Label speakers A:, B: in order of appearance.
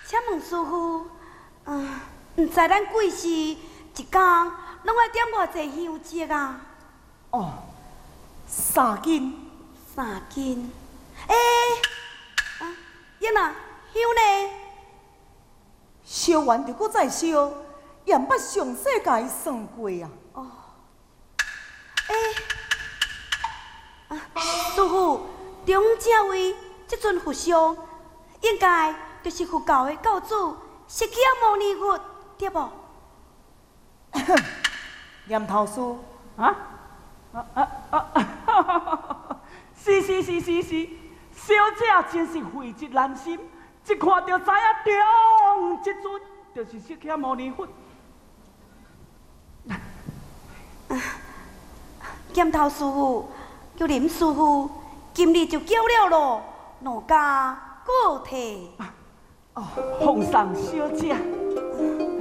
A: 请问师傅，唔知咱贵氏一工拢爱点偌济香烛啊？
B: 哦，3斤。
A: 3斤。燕啊，香呢？
B: 烧完就搁再烧，也毋捌详细甲伊算过啊。
A: 师傅，中正位即阵佛像，应该就是佛教的教主释迦牟尼佛，对无？
B: 念头师
C: 是，小姐真是慧极兰心，一看就知影中即尊就是释迦牟尼佛。
A: 检头师傅，叫林师傅，今日就交了咯，奴家过体。
C: 奉上小姐。